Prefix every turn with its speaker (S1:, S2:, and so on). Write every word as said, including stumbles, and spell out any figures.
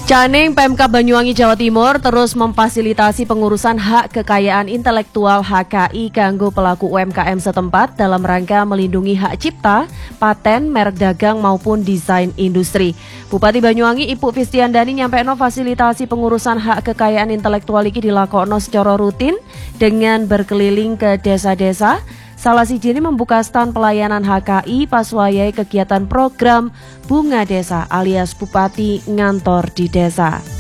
S1: Caning Pemkab Banyuwangi Jawa Timur terus memfasilitasi pengurusan hak kekayaan intelektual H K I kanggo pelaku U M K M setempat dalam rangka melindungi hak cipta, paten, merek dagang maupun desain industri. Bupati Banyuwangi Ibu Fistiandani nyampekno fasilitasi pengurusan hak kekayaan intelektual iki dilakokno secara rutin dengan berkeliling ke desa-desa. Salah sijine membuka stand pelayanan H K I pas wayahe kegiatan program Bunga Desa alias Bupati ngantor di desa.